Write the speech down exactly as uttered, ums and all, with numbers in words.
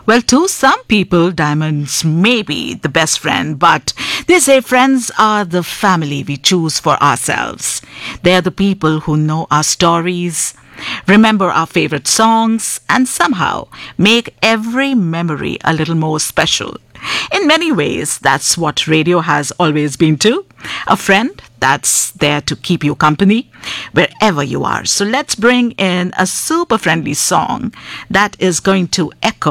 Well, to some people, diamonds may be the best friend, but they say friends are the family we choose for ourselves. They are the people who know our stories, remember our favorite songs, and somehow make every memory a little more special. In many ways, that's what radio has always been too. A friend that's there to keep you company wherever you are. So let's bring in a super friendly song that is going to echo